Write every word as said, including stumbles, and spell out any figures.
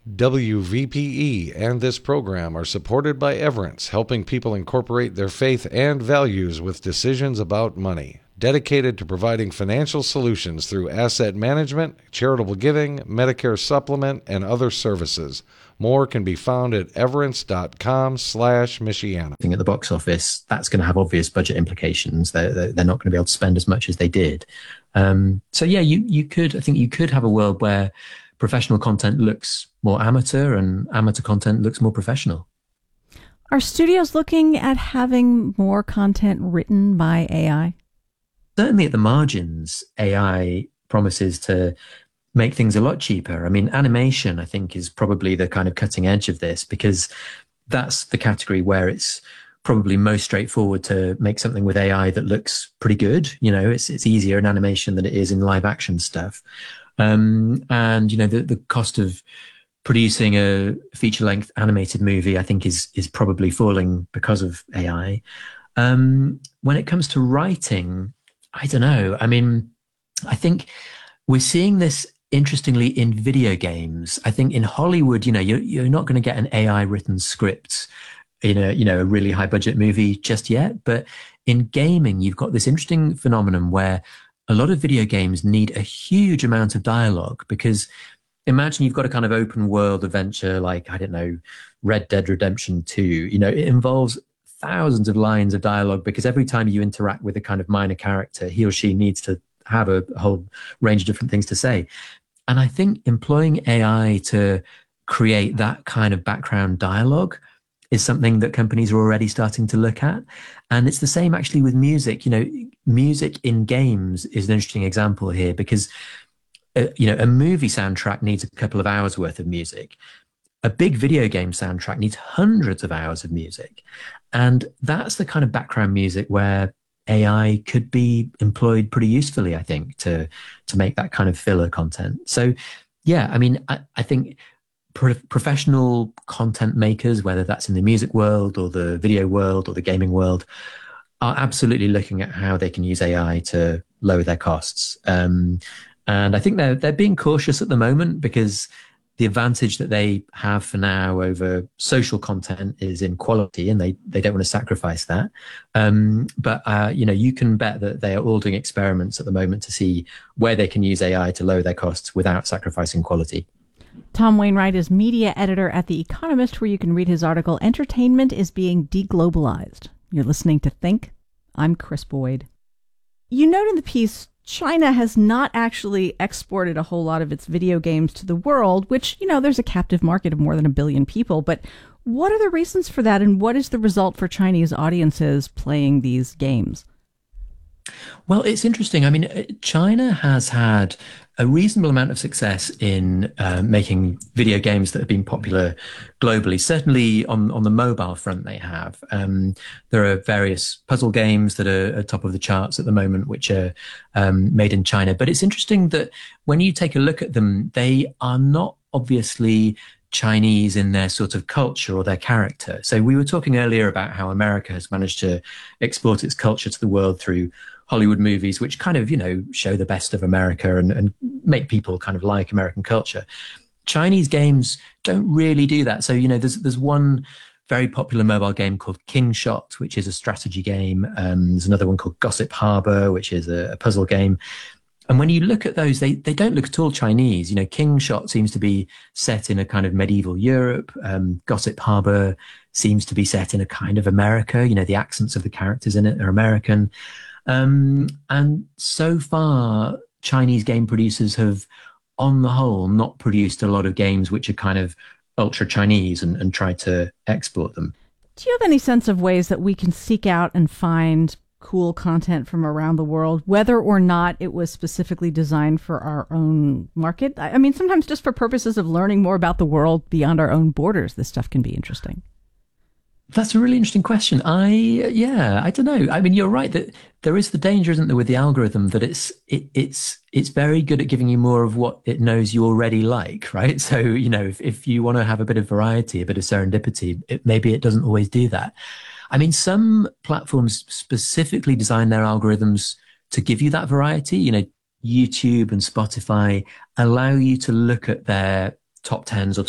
W V P E and this program are supported by Everence, helping people incorporate their faith and values with decisions about money. Dedicated to providing financial solutions through asset management, charitable giving, Medicare supplement, and other services. More can be found at everence.com slash Michiana. At the box office, that's going to have obvious budget implications. They're, they're not going to be able to spend as much as they did. Um, so yeah, you, you could, I think you could have a world where professional content looks more amateur and amateur content looks more professional. Are studios looking at having more content written by A I? Certainly at the margins, A I promises to make things a lot cheaper. I mean, animation, I think, is probably the kind of cutting edge of this, because that's the category where it's probably most straightforward to make something with A I that looks pretty good. You know, it's it's easier in animation than it is in live action stuff. Um, and, you know, the, the cost of producing a feature length animated movie, I think, is is probably falling because of A I. Um, when it comes to writing, I don't know. I mean, I think we're seeing this interestingly in video games. I think in Hollywood, you know, you're, you're not going to get an A I written script in a, you know, a really high budget movie just yet. But in gaming, you've got this interesting phenomenon where a lot of video games need a huge amount of dialogue, because imagine you've got a kind of open world adventure like, I don't know, Red Dead Redemption two. You know, it involves thousands of lines of dialogue, because every time you interact with a kind of minor character, he or she needs to have a whole range of different things to say. And I think employing A I to create that kind of background dialogue is something that companies are already starting to look at. And it's the same actually with music. You know, music in games is an interesting example here, because, uh, you know, a movie soundtrack needs a couple of hours worth of music. A big video game soundtrack needs hundreds of hours of music. And that's the kind of background music where A I could be employed pretty usefully, I think, to to make that kind of filler content. So, yeah, I mean, I, I think pro- professional content makers, whether that's in the music world or the video world or the gaming world, are absolutely looking at how they can use A I to lower their costs. Um, and I think they're they're being cautious at the moment, because the advantage that they have for now over social content is in quality, and they, they don't want to sacrifice that. Um, but, uh, you know, you can bet that they are all doing experiments at the moment to see where they can use A I to lower their costs without sacrificing quality. Tom Wainwright is media editor at The Economist, where you can read his article, Entertainment is Being Deglobalized. You're listening to Think. I'm Chris Boyd. You note in the piece, China has not actually exported a whole lot of its video games to the world, which, you know, there's a captive market of more than a billion people. But what are the reasons for that, and what is the result for Chinese audiences playing these games? Well, it's interesting. I mean, China has had a reasonable amount of success in uh, making video games that have been popular globally. Certainly on, on the mobile front, they have. Um, there are various puzzle games that are at top of the charts at the moment, which are um, made in China. But it's interesting that when you take a look at them, they are not obviously Chinese in their sort of culture or their character. So we were talking earlier about how America has managed to export its culture to the world through Hollywood movies, which kind of, you know, show the best of America and, and make people kind of like American culture. Chinese games don't really do that. So, you know, there's there's one very popular mobile game called King Shot, which is a strategy game. Um, there's another one called Gossip Harbor, which is a, a puzzle game. And when you look at those, they, they don't look at all Chinese. You know, King Shot seems to be set in a kind of medieval Europe. Um, Gossip Harbor seems to be set in a kind of America. You know, the accents of the characters in it are American. Um, and so far, Chinese game producers have, on the whole, not produced a lot of games which are kind of ultra Chinese and, and tried to export them. Do you have any sense of ways that we can seek out and find cool content from around the world, whether or not it was specifically designed for our own market? I mean, sometimes just for purposes of learning more about the world beyond our own borders, this stuff can be interesting. That's a really interesting question. I, yeah, I don't know. I mean, you're right that there is the danger, isn't there, with the algorithm, that it's, it, it's, it's very good at giving you more of what it knows you already like, right? So, you know, if, if you want to have a bit of variety, a bit of serendipity, it, maybe it doesn't always do that. I mean, some platforms specifically design their algorithms to give you that variety. You know, YouTube and Spotify allow you to look at their top tens or